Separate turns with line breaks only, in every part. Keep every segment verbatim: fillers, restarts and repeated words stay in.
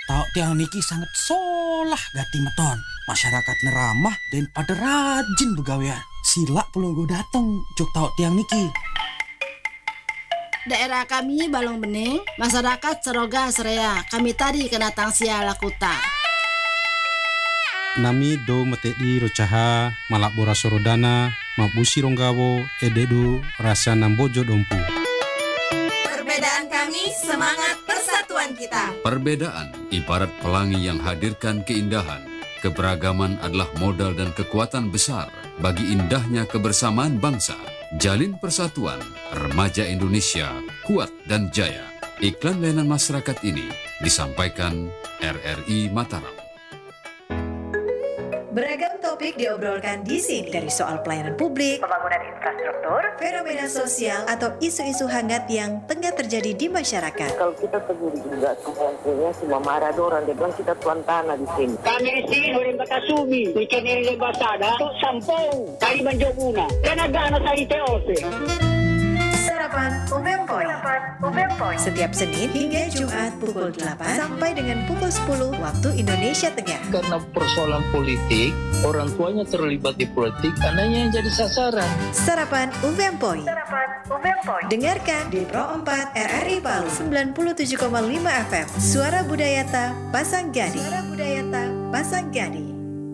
Tahu tiang niki sangat solah gati meton. Masyarakat neramah dan pada rajin begawean. Sila perlu gue dateng jok tahu tiang niki.
Daerah kami Balong Bening, masyarakat Seroga Serea. Kami tadi kena tangsia lakuta.
Nami do metedi rocaha malak bora sorodana mabusi ronggawo ededu rasa nambojo dompu.
Perbedaan kami, semangat persatuan kita.
Perbedaan ibarat pelangi yang hadirkan keindahan. Keberagaman adalah modal dan kekuatan besar bagi indahnya kebersamaan bangsa. Jalin persatuan, remaja Indonesia kuat dan jaya. Iklan layanan masyarakat ini disampaikan R R I Mataram.
Beragam topik diobrolkan di sini, dari soal pelayanan publik, pembangunan infrastruktur, fenomena sosial, atau isu-isu hangat yang tengah terjadi di masyarakat.
Kalau kita tegur juga semuanya semua marah orang, dia bilang kita tuan tanah di sini.
Kami di sini orang Bakasumi, ikan dari Lembasada, Tuk Sampong, Kaliman Joguna, Kanagana sa Iteope.
Sarapan Umempoy. Setiap Senin hingga Jumat pukul delapan sampai dengan pukul sepuluh waktu Indonesia Tengah.
Karena persoalan politik, orang tuanya terlibat di politik, anaknya yang jadi sasaran.
Sarapan Umempoy. Dengarkan di Pro empat R R I Palu sembilan puluh tujuh koma lima F M. Suara Budayata Pasanggani. Suara Budayata Pasanggani.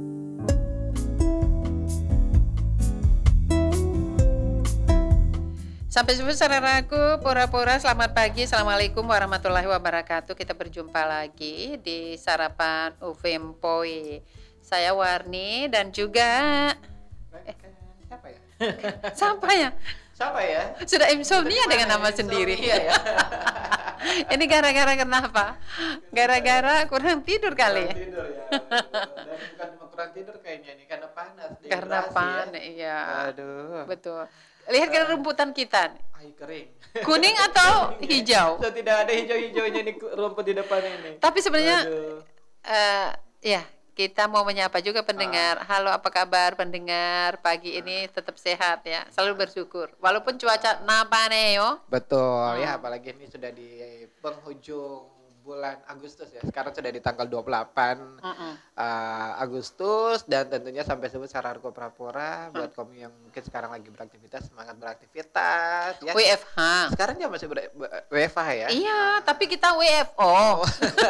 Sampai jumpa saudaraku, pura-pura selamat pagi, assalamualaikum warahmatullahi wabarakatuh. Kita berjumpa lagi di Sarapan U V M P O I. Saya Warni dan juga
eh, siapa ya?
siapa ya?
Siapa ya?
Sudah insomnia dengan nama sendiri.
Iya ya.
Ini gara-gara kenapa? Gara-gara kurang tidur kali ya.
Kurang tidur ya. Dan bukan cuma kurang tidur kayaknya ini karena panas.
Karena panas, ya. Iya.
Aduh.
Betul. Lihat ke rumputan kita nih.
Ay, kering.
Kuning atau hijau?
So, tidak ada hijau-hijaunya nih rumput di depan ini.
Tapi sebenarnya uh, ya, kita mau menyapa juga pendengar. Ah. Halo, apa kabar pendengar? Pagi ah. ini tetap sehat ya. Selalu bersyukur. Walaupun cuaca napaneo.
Betul,
hmm.
ya apalagi ini sudah di penghujung bulan Agustus ya. Sekarang sudah di tanggal dua puluh delapan uh-uh. uh, Agustus, dan tentunya sampai sebut Sararko Prapora buat uh. kamu yang mungkin sekarang lagi beraktivitas, semangat beraktivitas ya.
W F H.
Sekarang dia masih ber- W F H ya?
Iya, tapi kita W F O.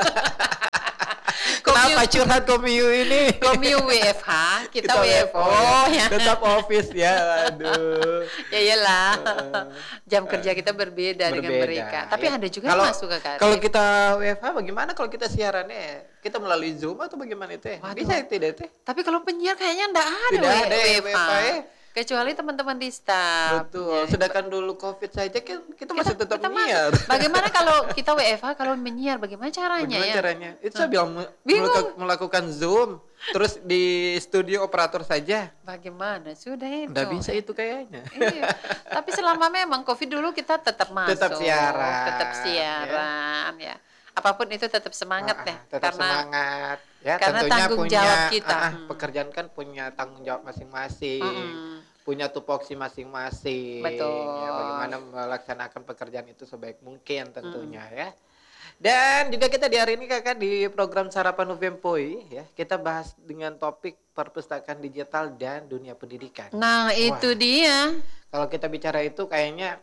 Kenapa curhat komiu ini?
Komiu W F H, kita, kita W F O ya.
Tetap office ya, aduh.
Ya iyalah. Jam kerja kita berbeda, berbeda dengan mereka. Tapi ya. Ada juga
kalau,
yang masuk ke karya.
Kalau kita W F H bagaimana kalau kita siarannya? Kita melalui Zoom atau bagaimana itu?
Waduh.
Bisa tidak teh?
Tapi kalau penyiar kayaknya enggak ada
tidak
W-
ada
W F H.
W F H ya?
Kecuali teman-teman di staff.
Betul. Ya. Sedangkan dulu Covid saja kan kita, kita masih tetap kita menyiar.
Masuk. Bagaimana kalau kita W F H kalau menyiar bagaimana caranya
bagaimana
ya?
caranya? Itu saya bilang melakukan, melakukan Zoom terus di studio operator saja.
Bagaimana? Sudah itu.
Enggak bisa itu kayaknya.
Iya. Tapi selama memang Covid dulu kita tetap masuk.
Tetap siaran.
Tetap siaran ya. ya. Apapun itu tetap semangat
ah,
ya.
Tetap
karena,
semangat. Ya,
karena
tentunya
tanggung
punya,
jawab kita.
Ah,
hmm.
Pekerjaan kan punya tanggung jawab masing-masing.
Mm-mm.
Punya tupoksi masing-masing.
Betul.
Ya, bagaimana melaksanakan pekerjaan itu sebaik mungkin tentunya mm. ya. Dan juga kita di hari ini kakak di program Sarapan U V M P O I ya, kita bahas dengan topik perpustakaan digital dan dunia pendidikan.
Nah, itu Wah. dia.
Kalau kita bicara itu kayaknya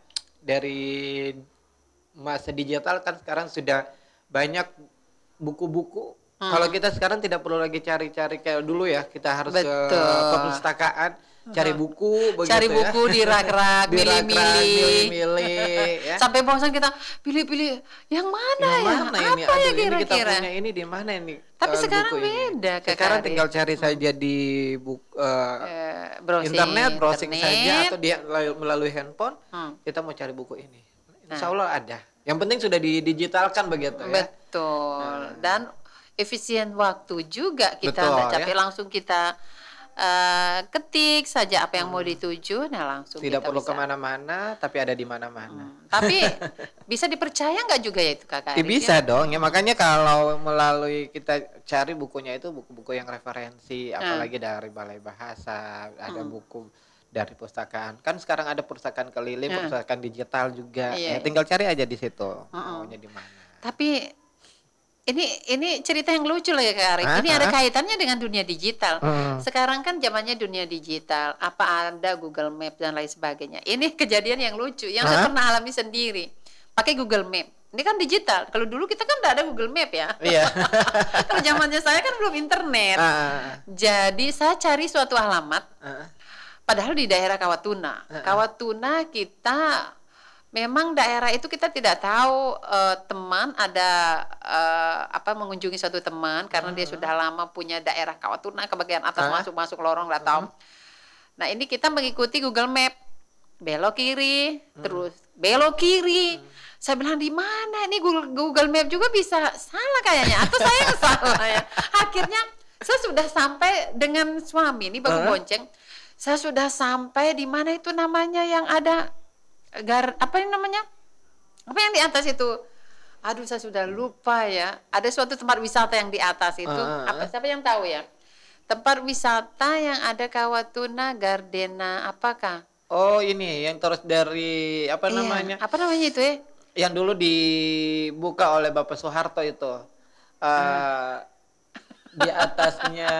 dari masa digital kan sekarang sudah banyak buku-buku. Hmm. Kalau kita sekarang tidak perlu lagi cari-cari kayak dulu ya, kita harus Betul. ke perpustakaan cari buku, begitu
cari buku
ya.
di rak-rak, milih-milih,
milih-milih, ya.
Sampai bosan kita pilih-pilih yang mana
yang
ya,
mana
apa
ini?
ya
Aduh,
kira-kira?
Ini kita punya ini di mana ini?
Tapi
uh,
sekarang
buku
beda.
Ini. Sekarang
Kak
tinggal cari
hmm.
saja di buku uh,
uh, browsing,
internet, browsing
internet.
saja atau dia melalui handphone. Hmm. Kita mau cari buku ini, Insya Allah nah. ada. Yang penting sudah didigitalkan begitu ya.
Betul. Nah. Dan efisien waktu juga, kita
Betul,
nggak capek
ya?
langsung kita uh, ketik saja apa yang hmm. mau dituju, nah langsung
tidak
kita
perlu
bisa.
Kemana-mana tapi ada di mana-mana.
Hmm. Tapi bisa dipercaya nggak juga ya itu kakak?
Ya, bisa ya? dong ya, makanya kalau melalui kita cari bukunya itu buku-buku yang referensi, hmm. apalagi dari Balai Bahasa, ada hmm. buku dari pustakaan. Kan sekarang ada pustakaan keliling, hmm. pustakaan digital juga. Iya, ya, tinggal cari aja di situ. Hmm. Maunya di mana.
Tapi Ini ini cerita yang lucu loh ya Kak Arif.
Hah?
Ini ada
Hah?
kaitannya dengan dunia digital.
Hmm.
Sekarang kan zamannya dunia digital. Apa ada Google Map dan lain sebagainya. Ini kejadian yang lucu yang saya
Hah?
pernah alami sendiri. Pakai Google Map. Ini kan digital. Kalau dulu kita kan tidak ada Google Map ya.
Iya.
Kalau zamannya saya kan belum internet.
Ah,
Jadi saya cari suatu alamat.
ah,
Padahal di daerah Kawatuna.
ah.
Kawatuna kita memang daerah itu kita tidak tahu eh, teman ada eh, apa mengunjungi suatu teman karena dia sudah lama punya daerah Kawatuna ke bagian atas
Ah.
masuk-masuk lorong nggak tahu. Nah ini kita mengikuti Google Map belok kiri terus belok kiri. Saya bilang di mana ini Google, Google Map juga bisa salah kayaknya atau saya yang salah ya. Akhirnya saya sudah sampai dengan suami ini baru
Hah?
bonceng. Saya sudah sampai di mana itu namanya yang ada gar apa yang namanya? Apa yang di atas itu? Aduh saya sudah lupa ya. Ada suatu tempat wisata yang di atas itu.
Ah.
Apa siapa yang tahu ya? Tempat wisata yang ada Kawatuna Gardena apakah?
Oh ini yang terus dari apa
Iya,
namanya?
apa namanya itu ya?
Yang dulu dibuka oleh Bapak Soeharto itu. Eh, Di atasnya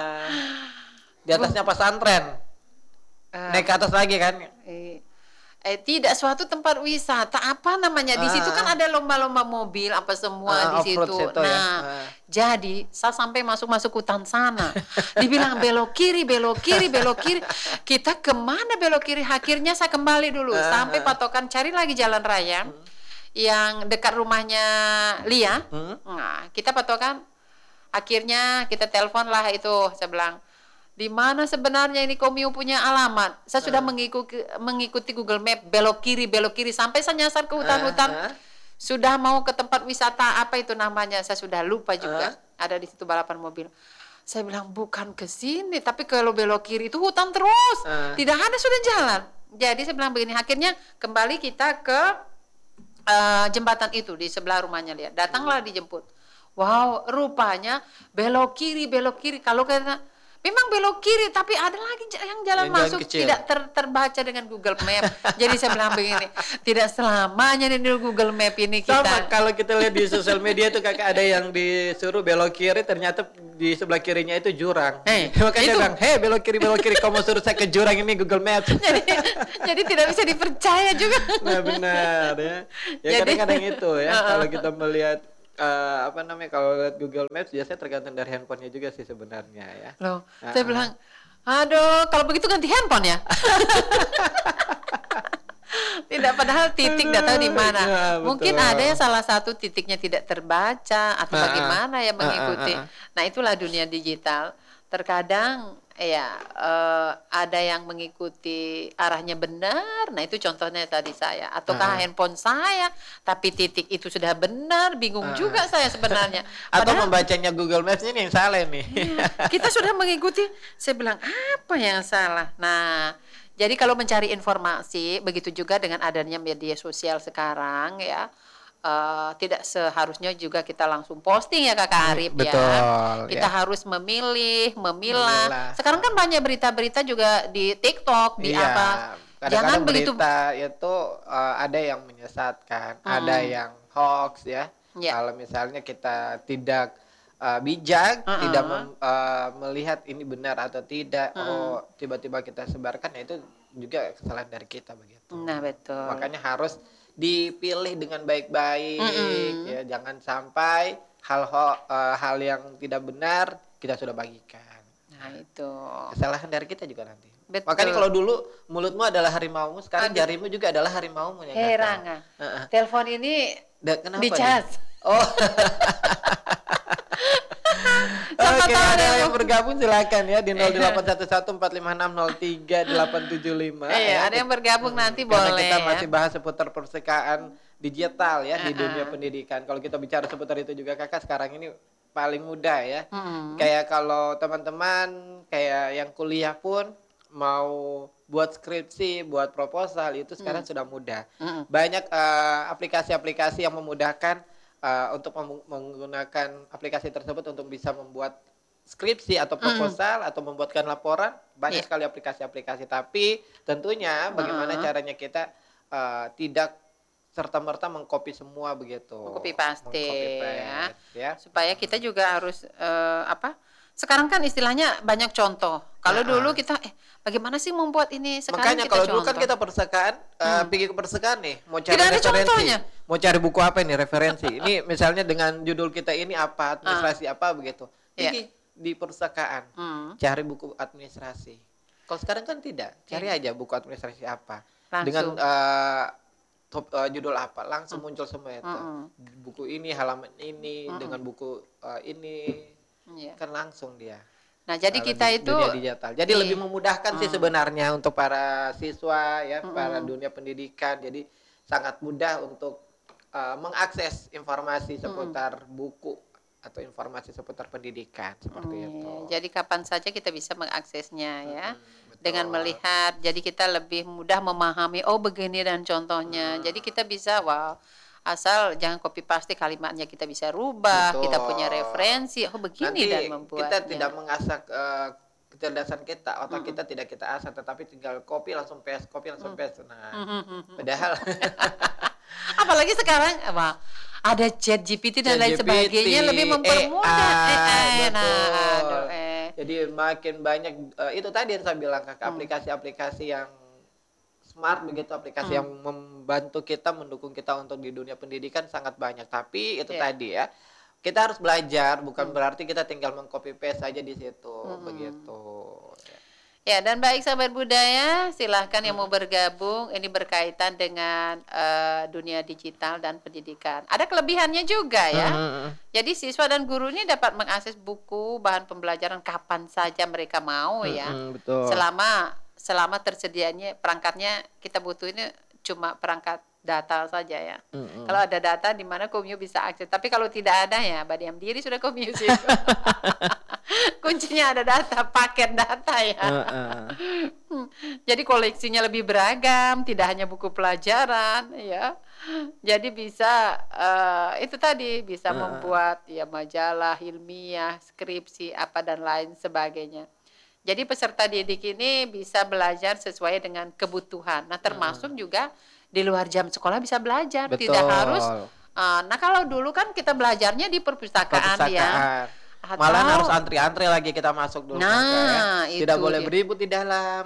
di atasnya pesantren.
Eh,
Naik ke atas lagi kan?
eh, eh, tidak suatu tempat wisata apa namanya di situ kan
Ah.
ada lomba-lomba mobil apa semua
Ah,
di
off-road
situ.
situ ya.
Nah,
Ah.
jadi saya sampai masuk-masuk hutan sana. Dibilang belok kiri, belok kiri, belok kiri. Kita kemana belok kiri? Akhirnya saya kembali dulu
Ah,
sampai
ah.
patokan cari lagi jalan raya yang dekat rumahnya Lia.
Hmm?
Nah, kita patokan. Akhirnya kita telepon lah itu. Saya bilang, di mana sebenarnya ini Komio punya alamat? Saya sudah mengikuti mengikuti Google Map belok kiri, belok kiri sampai saya nyasar ke hutan-hutan.
Ah, ah.
Sudah mau ke tempat wisata apa itu namanya? Saya sudah lupa juga.
Ah.
Ada di situ balapan mobil. Saya bilang bukan ke sini, tapi kalau belok kiri itu hutan terus.
Ah.
Tidak ada sudah jalan. Jadi saya bilang begini, akhirnya kembali kita ke eh, jembatan itu di sebelah rumahnya Lia. Datanglah dijemput. Wow, rupanya belok kiri, belok kiri. Kalau kita memang belok kiri, tapi ada lagi j- yang jalan
Yang jalan
masuk
kecil.
tidak ter- terbaca dengan Google Map. Jadi saya bilang begini, tidak selamanya di Google Map ini kita.
Sama kalau kita lihat di sosial media itu kakak ada yang disuruh belok kiri ternyata di sebelah kirinya itu jurang.
Hei,
Makanya
itu.
bilang, hei belok kiri belok kiri kamu suruh saya ke jurang ini Google Maps.
jadi, jadi tidak bisa dipercaya juga.
Nah benar ya. Ya
Jadi-
kadang-kadang itu ya
Uh-uh.
kalau kita melihat eh, apa namanya kalau lihat Google Maps biasanya tergantung dari handphonenya juga sih sebenarnya ya.
Loh,
Ah,
saya
ah.
bilang, aduh, kalau begitu ganti handphone ya. Tidak, padahal titik tidak tahu di mana.
Ya,
Mungkin
betul.
ada yang salah satu titiknya tidak terbaca atau
Ah, ah.
bagaimana ya mengikuti.
Ah, ah, ah.
Nah, itulah dunia digital. Terkadang ya eh, ada yang mengikuti arahnya benar. Nah, itu contohnya tadi saya. Ataukah
Ah.
handphone saya, tapi titik itu sudah benar, bingung
Ah.
juga saya sebenarnya.
Atau
Padahal-
membacanya Google Maps ini yang salah nih.
kita sudah mengikuti. Saya bilang apa yang salah? Nah, jadi kalau mencari informasi begitu juga dengan adanya media sosial sekarang ya, eh, tidak seharusnya juga kita langsung posting ya Kakak Arif ya.
Betul,
Kita
ya.
harus memilih, memilah.
Memilah.
Sekarang kan banyak berita-berita juga di TikTok, di
Iya,
apa.
kadang-kadang
Jangan begitu.
berita itu eh, ada yang menyesatkan,
Hmm.
ada yang hoax ya.
Ya.
Kalau misalnya kita tidak eh, bijak,
Uh-uh.
tidak mem- eh, melihat ini benar atau tidak,
Uh-uh.
oh tiba-tiba kita sebarkan, ya itu juga kesalahan dari kita begitu.
Nah, betul.
Makanya harus dipilih dengan baik-baik,
Mm-mm.
ya jangan sampai hal ho- eh, hal yang tidak benar kita sudah bagikan.
Nah, itu.
Kesalahan dari kita juga nanti.
Betul.
Makanya kalau dulu mulutmu adalah harimaumu, sekarang
Aduh.
jarimu juga adalah harimaumu ya.
Hei
Kakak.
Rangga,
Heeh.
telepon ini
Da- kenapa
dicas.
nih? Oh.
Siapa
Oke,
tahu
ada
ada
yang bergabung silakan ya di nol delapan satu satu empat lima enam nol tiga delapan tujuh lima.
Iya, ada yang bergabung nanti
Karena
boleh
kita
ya.
masih bahas seputar persekaan digital ya di
Uh-uh.
dunia pendidikan. Kalau kita bicara seputar itu juga kakak sekarang ini paling mudah ya.
Mm.
Kayak kalau teman-teman kayak yang kuliah pun mau buat skripsi, buat proposal itu sekarang sudah mudah.
Mm.
Banyak eh, aplikasi-aplikasi yang memudahkan eh, untuk mem- menggunakan aplikasi tersebut untuk bisa membuat skripsi atau proposal atau membuatkan laporan. Banyak
Iya.
sekali aplikasi-aplikasi. Tapi tentunya bagaimana
Uh-uh.
caranya kita eh, tidak serta-merta mengcopy semua begitu.
Copy paste
Meng-copy
ya.
paste, ya.
Supaya kita juga harus eh, apa? Sekarang kan istilahnya banyak contoh. Kalau
Nah,
dulu kita eh bagaimana sih membuat ini? Sekarang
Makanya
kita
kalau
contoh.
dulu kan kita perpustakaan, eh, pergi ke perpustakaan nih, mau cari
Tidak ada
referensi,
contohnya.
mau cari buku apa ini referensi. Ini misalnya dengan judul kita ini apa, administrasi apa begitu.
Iya.
Pergi di perpustakaan,
Hmm.
cari buku administrasi. Kalau sekarang kan tidak, cari
Iya.
aja buku administrasi apa,
Langsung.
dengan eh, top, eh, judul apa, langsung muncul semua itu.
Mm-mm.
Buku ini, halaman ini,
Mm-mm.
dengan buku eh, ini,
Iya.
kan langsung dia.
Nah, jadi
Kalau
kita
di
itu
dunia digital. Jadi
Iya.
lebih memudahkan sih
Hmm.
sebenarnya untuk para siswa ya, para
Mm-mm.
dunia pendidikan. Jadi sangat mudah untuk uh, mengakses informasi seputar buku atau informasi seputar pendidikan seperti
Iya,
itu.
jadi kapan saja kita bisa mengaksesnya ya.
betul.
Dengan melihat, jadi kita lebih mudah memahami oh begini dan contohnya. Jadi kita bisa wow, asal jangan copy paste kalimatnya kita bisa rubah,
Betul.
kita punya referensi. Oh begini
Nanti
dan
kita
membuatnya.
tidak mengasah uh, kecerdasan kita, otak
Mm-mm.
kita tidak kita asah, tetapi tinggal copy langsung paste, copy langsung paste. Nah,
Mm-mm.
padahal
Apalagi sekarang apa? Ada chat G P T dan lain
ChatGPT,
sebagainya lebih mempermudah.
A I,
Eh, eh, nah,
betul.
aduh, eh.
Jadi makin banyak eh, itu tadi yang saya bilang Kakak,
Hmm.
aplikasi-aplikasi yang smart begitu, aplikasi
Hmm.
yang membantu kita, mendukung kita untuk di dunia pendidikan sangat banyak. Tapi itu
Iya.
tadi ya, kita harus belajar, bukan
Hmm.
berarti kita tinggal mengcopy paste saja di situ,
Hmm.
begitu.
Ya, dan baik sahabat budaya, silahkan yang mau bergabung. Ini berkaitan dengan eh, dunia digital dan pendidikan. Ada kelebihannya juga ya.
Hmm.
Jadi siswa dan guru ini dapat mengakses buku, bahan pembelajaran kapan saja mereka mau ya.
Hmm, betul.
Selama selama tersedianya perangkatnya, kita butuh ini cuma perangkat data saja ya.
Hmm.
Kalau ada data di mana Komyu bisa akses. Tapi kalau tidak ada ya, diam diri sudah Komyu sih. Kuncinya ada data, paket data ya.
Heeh.
Hmm, Jadi koleksinya lebih beragam, tidak hanya buku pelajaran ya. Jadi bisa eh, itu tadi bisa
Heeh.
membuat ya majalah ilmiah, skripsi apa dan lain sebagainya. Jadi peserta didik ini bisa belajar sesuai dengan kebutuhan. Nah, termasuk juga di luar jam sekolah bisa belajar,
Betul.
tidak harus eh, nah kalau dulu kan kita belajarnya di perpustakaan, ya.
Perpustakaan.
Atau-
Malah harus antri-antri lagi kita masuk dulu.
Nah,
Kakak, ya. Tidak
itu
boleh
dia.
beribut di dalam.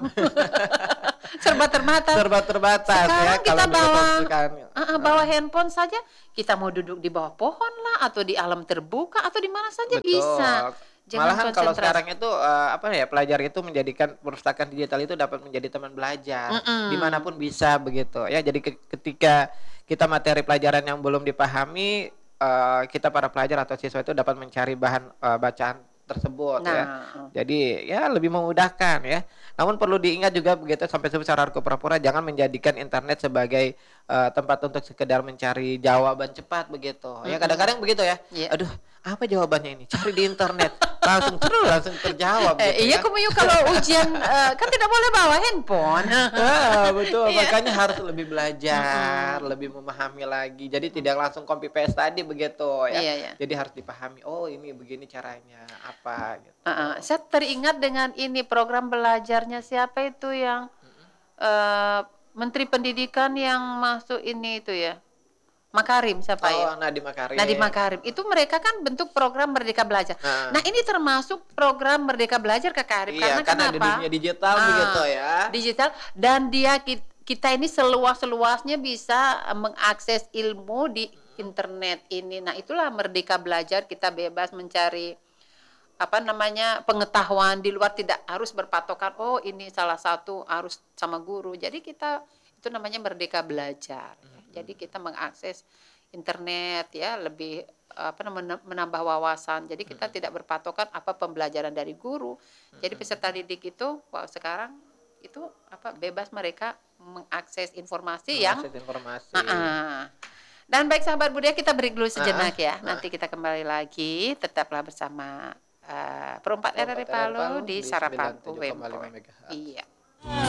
serba terbatas.
Serba terbatas ya
Sekarang kita
kalau di
bawa
perpustakaan.
uh, uh, bawa handphone saja, kita mau duduk di bawah pohon lah atau di alam terbuka atau di mana saja
Betul.
bisa. Jangan
Malahan kalau
konsentrasi.
sekarang itu eh, apa ya, pelajar itu menjadikan perpustakaan digital itu dapat menjadi teman belajar
Mm-mm.
dimanapun bisa begitu ya. Jadi ke- ketika kita materi pelajaran yang belum dipahami, eh, kita para pelajar atau siswa itu dapat mencari bahan eh, bacaan tersebut ya.
Nah,
Jadi ya lebih memudahkan ya. Namun perlu diingat juga begitu sampai sebesar harga pura-pura, jangan menjadikan internet sebagai eh, tempat untuk sekedar mencari jawaban cepat begitu. Ya
Mm-mm.
kadang-kadang begitu ya.
Iya.
Aduh, apa jawabannya ini? Cari di internet. Langsung terus langsung terjawab
eh,
gitu
iya
ya.
Komyu kalau ujian eh, kan tidak boleh bawa handphone.
Ah, betul,
Iya.
makanya harus lebih belajar, lebih memahami lagi. Jadi tidak langsung copy paste tadi begitu ya.
Iya, iya.
Jadi harus dipahami. Oh, ini begini caranya, apa gitu.
Uh, uh, saya teringat dengan ini program belajarnya siapa itu yang eh, Menteri Pendidikan yang masuk ini itu ya, Makarim siapa ya?
Oh, Nadiem Makarim.
Nadiem Makarim. Itu mereka kan bentuk program Merdeka Belajar.
Nah.
Nah, ini termasuk program Merdeka Belajar Kak Karim.
Iya,
Karena
karena di
kenapa?
dunia digital
Ah,
begitu ya.
Digital, dan dia ki- kita ini seluas-luasnya bisa eh, mengakses ilmu di internet ini. Nah, itulah Merdeka Belajar, kita bebas mencari apa namanya pengetahuan di luar, tidak harus berpatokan oh ini salah satu harus sama guru. Jadi kita itu namanya Merdeka Belajar. Jadi kita mengakses internet ya lebih apa namanya menambah wawasan. Jadi kita tidak berpatokan apa pembelajaran dari guru. Jadi peserta didik itu wow sekarang itu apa bebas mereka mengakses informasi yang
Mengakses informasi.
Ah-ah. Dan baik sahabat budaya, kita break dulu sejenak
Ah,
ya. Nanti kita kembali lagi. Tetaplah bersama uh, Perempat R R I
Perempat R R I
Palu
Palu
di
di
Sarapan
sembilan puluh tujuh
U W M
koma lima
Point.
megahertz.
Iya.